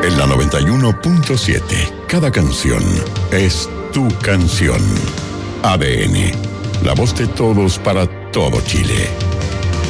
En la 91.7, cada canción es tu canción. ADN, la voz de todos para todo Chile.